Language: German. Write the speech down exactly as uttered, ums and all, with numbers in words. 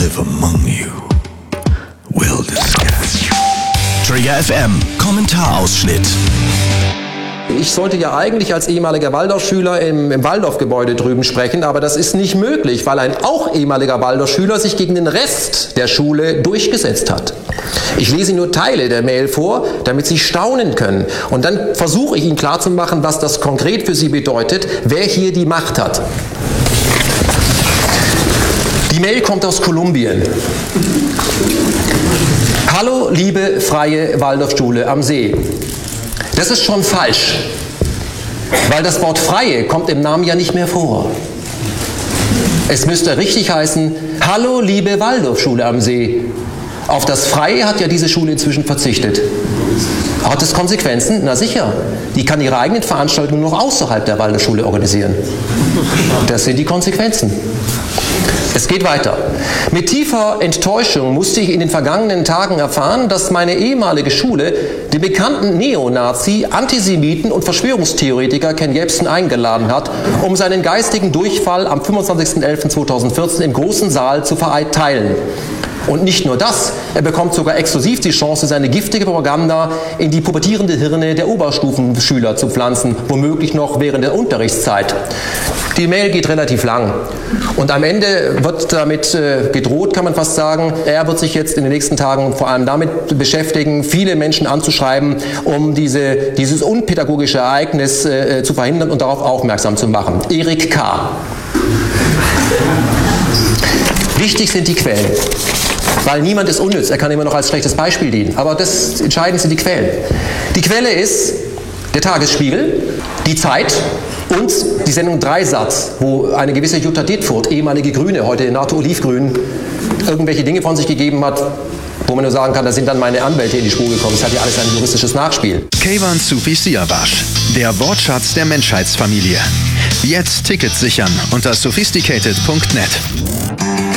live among you will discuss. Trigger F M Kommentarausschnitt. Ich sollte ja eigentlich als ehemaliger Waldorfschüler im, im Waldorfgebäude drüben sprechen, aber das ist nicht möglich, weil ein auch ehemaliger Waldorfschüler sich gegen den Rest der Schule durchgesetzt hat. Ich lese Ihnen nur Teile der Mail vor, damit Sie staunen können. Und dann versuche ich Ihnen klarzumachen, was das konkret für Sie bedeutet, wer hier die Macht hat. Die Mail kommt aus Kolumbien. Hallo, liebe freie Waldorfschule am See. Das ist schon falsch, weil das Wort Freie kommt im Namen ja nicht mehr vor. Es müsste richtig heißen, hallo liebe Waldorfschule am See. Auf das Freie hat ja diese Schule inzwischen verzichtet. Hat es Konsequenzen? Na sicher. Die kann ihre eigenen Veranstaltungen noch außerhalb der Waldorfschule organisieren. Das sind die Konsequenzen. Es geht weiter. Mit tiefer Enttäuschung musste ich in den vergangenen Tagen erfahren, dass meine ehemalige Schule den bekannten Neonazi, Antisemiten und Verschwörungstheoretiker Ken Jebsen eingeladen hat, um seinen geistigen Durchfall am fünfundzwanzigsten elften zweitausendvierzehn im großen Saal zu verteilen. Und nicht nur das, er bekommt sogar exklusiv die Chance, seine giftige Propaganda in die pubertierende Hirne der Oberstufenschüler zu pflanzen, womöglich noch während der Unterrichtszeit. Die Mail geht relativ lang und am Ende wird damit äh, gedroht, kann man fast sagen, er wird sich jetzt in den nächsten Tagen vor allem damit beschäftigen, viele Menschen anzuschreiben, um diese, dieses unpädagogische Ereignis äh, zu verhindern und darauf aufmerksam zu machen. Erik K. Wichtig sind die Quellen. Weil niemand ist unnütz, er kann immer noch als schlechtes Beispiel dienen. Aber das Entscheidende sind die Quellen. Die Quelle ist der Tagesspiegel, die Zeit und die Sendung Dreisatz, wo eine gewisse Jutta Dittfurt, ehemalige Grüne, heute NATO-Olivgrün, irgendwelche Dinge von sich gegeben hat, wo man nur sagen kann, da sind dann meine Anwälte in die Spur gekommen. Das hat ja alles ein juristisches Nachspiel. Keyvan Sufi Siavash, der Wortschatz der Menschheitsfamilie. Jetzt Tickets sichern unter sophisticated punkt net.